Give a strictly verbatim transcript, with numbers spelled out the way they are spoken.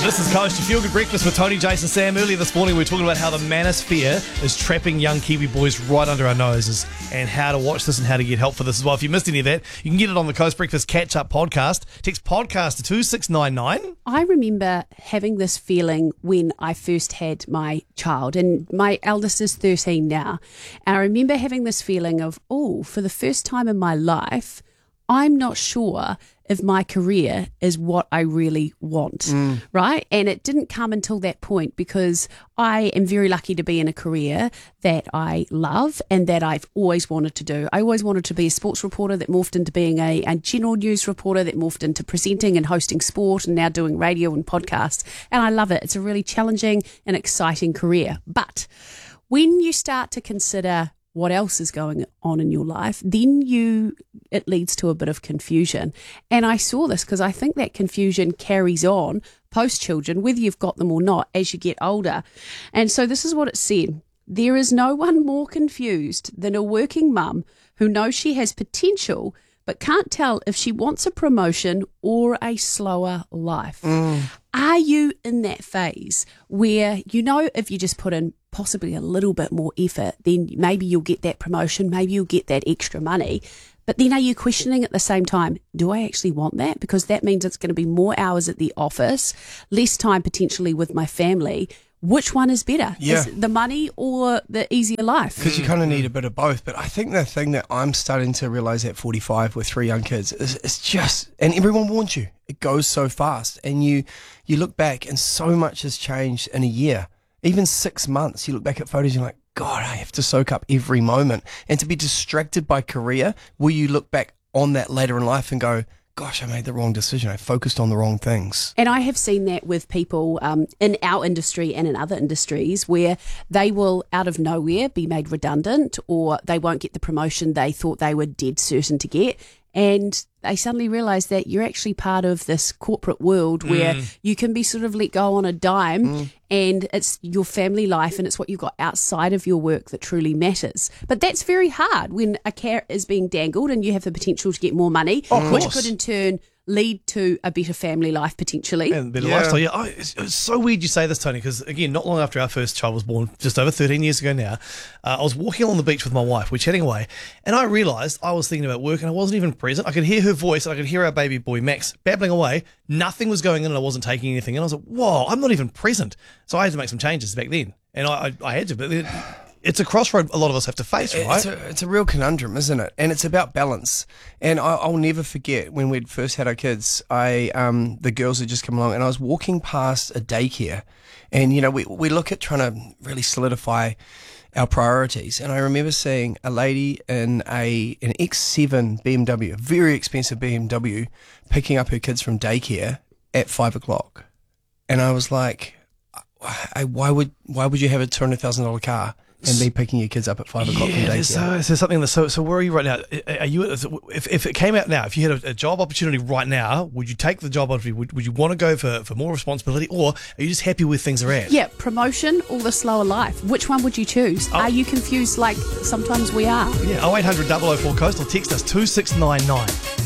This is Coast, your feel-good breakfast with Tony, Jason, Sam. Earlier this morning we were talking about how the manosphere is trapping young Kiwi boys right under our noses and how to watch this and how to get help for this as well. If you missed any of that, you can get it on the Coast Breakfast Catch-Up podcast. Text podcast to two six nine nine. I remember having this feeling when I first had my child, and my eldest is thirteen now. And I remember having this feeling of, oh, for the first time in my life, I'm not sure if my career is what I really want, mm. right? And it didn't come until that point because I am very lucky to be in a career that I love and that I've always wanted to do. I always wanted to be a sports reporter that morphed into being a, a general news reporter that morphed into presenting and hosting sport and now doing radio and podcasts. And I love it. It's a really challenging and exciting career. But when you start to consider what else is going on in your life, then you it leads to a bit of confusion. And I saw this because I think that confusion carries on post-children, whether you've got them or not, as you get older. And so this is what it said. There is no one more confused than a working mum who knows she has potential but can't tell if she wants a promotion or a slower life. Mm. Are you in that phase where you know if you just put in possibly a little bit more effort, then maybe you'll get that promotion, maybe you'll get that extra money. But then are you questioning at the same time, do I actually want that? Because that means it's going to be more hours at the office, less time potentially with my family. Which one is better? Yeah. Is it the money or the easier life? Because you kind of need a bit of both. But I think the thing that I'm starting to realise at forty-five with three young kids is it's just, and everyone warns you, it goes so fast. And you, you look back and so much has changed in a year. Even six months, you look back at photos, you're like, God, I have to soak up every moment. And to be distracted by career, will you look back on that later in life and go, gosh, I made the wrong decision. I focused on the wrong things. And I have seen that with people um, in our industry and in other industries where they will, out of nowhere, be made redundant or they won't get the promotion they thought they were dead certain to get. And they suddenly realise that you're actually part of this corporate world where mm. you can be sort of let go on a dime mm. and it's your family life and it's what you've got outside of your work that truly matters. But that's very hard when a carrot is being dangled and you have the potential to get more money, of which course. could in turn lead to a better family life potentially. And better yeah. lifestyle. Yeah, oh, it's, it's so weird you say this, Tony, because again, not long after our first child was born, just over thirteen years ago now, uh, I was walking along the beach with my wife, we're chatting away, and I realised I was thinking about work and I wasn't even present. I could hear her voice and I could hear our baby boy, Max, babbling away. Nothing was going on and I wasn't taking anything. And I was like, whoa, I'm not even present. So I had to make some changes back then. And I, I, I had to, but it, it's a crossroad a lot of us have to face, right? It's a, it's a real conundrum, isn't it? And it's about balance. And I, I'll never forget when we'd first had our kids, I um, the girls had just come along and I was walking past a daycare. And, you know, we, we look at trying to really solidify our priorities. And I remember seeing a lady in a an X seven B M W, a very expensive B M W, picking up her kids from daycare at five o'clock. And I was like, I, why would why would you have a two hundred thousand dollars car and be picking your kids up at five o'clock yeah, from daycare? There's, uh, there's something that's so, so where are you right now? Are you, if, if it came out now, if you had a, a job opportunity right now, would you take the job opportunity? Would, would you want to go for, for more responsibility, or are you just happy where things are at? Yeah, promotion or the slower life. Which one would you choose? Oh. Are you confused like sometimes we are? Yeah, oh eight hundred, double oh four Coast, or text us two six nine nine.